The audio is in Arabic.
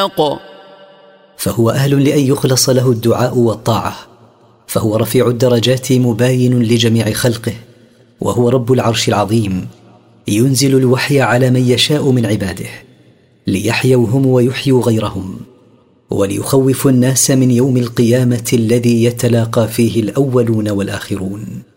خلق. فهو أهل لأن يخلص له الدعاء والطاعة، فهو رفيع الدرجات مباين لجميع خلقه، وهو رب العرش العظيم، ينزل الوحي على من يشاء من عباده ليحيوا هم ويحيوا غيرهم، وليخوف الناس من يوم القيامة الذي يتلاقى فيه الأولون والآخرون.